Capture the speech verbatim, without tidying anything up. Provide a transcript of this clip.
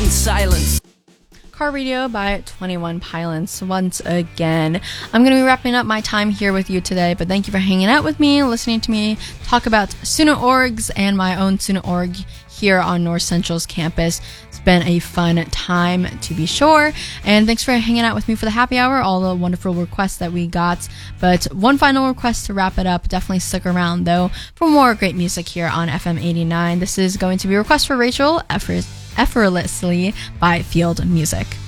in silence. Car Radio by twenty-one Pilots once again. I'm going to be wrapping up my time here with you today, but thank you for hanging out with me, listening to me talk about student orgs and my own student org here on North Central's campus. It's been a fun time, to be sure, and thanks for hanging out with me for the happy hour, all the wonderful requests that we got. But one final request to wrap it up. Definitely stick around, though, for more great music here on F M eighty-nine. This is going to be a request for Rachel, Effortlessly by Field Music.